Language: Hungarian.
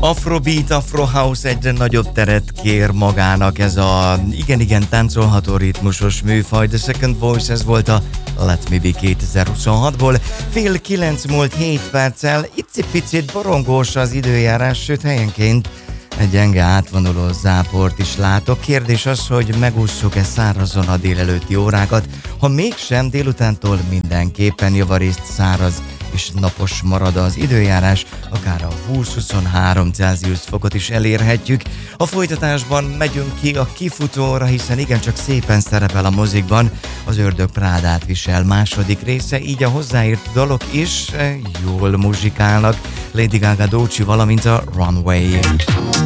Afrobeat, Afrohouse egyre nagyobb teret kér magának ez a igen táncolható ritmusos műfaj. The Second Voice, ez volt a Let Me Be 2026-ból. Fél 9 múlt 7 perccel, icipicit borongós az időjárás, sőt helyenként egy gyenge átvonuló záport is látok. Kérdés az, hogy megússzuk-e szárazon a délelőtti órákat. Ha mégsem, délutántól mindenképpen javarészt száraz és napos marad az időjárás, akár a 20-23 Celsius fokot is elérhetjük. A folytatásban megyünk ki a kifutóra, hiszen igencsak szépen szerepel a mozikban. Az Ördög Prádát visel második része, így a hozzáírt dalok is jól muzsikálnak. Lady Gaga, Doechii, valamint a Runway.